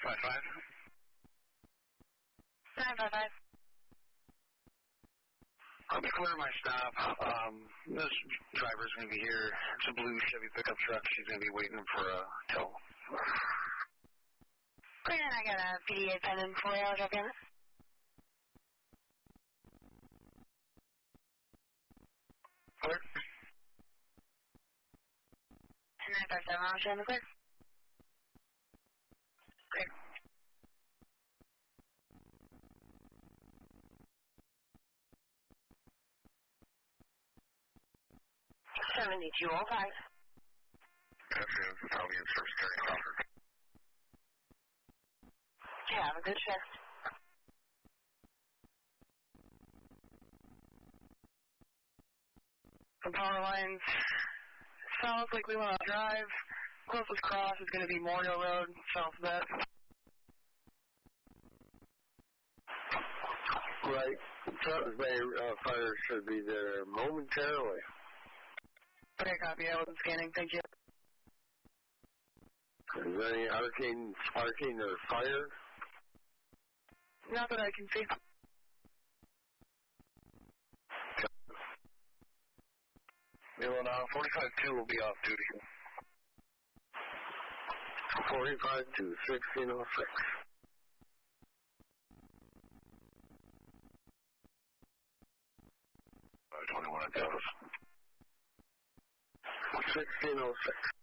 955. 955. I'll be clear my stop. This driver's going to be here. It's a blue Chevy pickup truck. She's going to be waiting for a tow. Clear, I got a PDA pending for you. I'll drop in. Clear. 957, I'll show in the clear. Clear. $72.05. Good afternoon. I'll be in service during Crawford. Yeah, have a good shift. The power lines. Sounds like we want to drive. Closest cross is going to be Memorial Road, south of that. Right. Travis Bay fire should be there momentarily. Okay, copy. I wasn't scanning. Thank you. Is there any arcane sparking or fire? Not that I can see. Well, now 45-2 will be off duty. 45 to 1606. 21 at Dallas. 1606.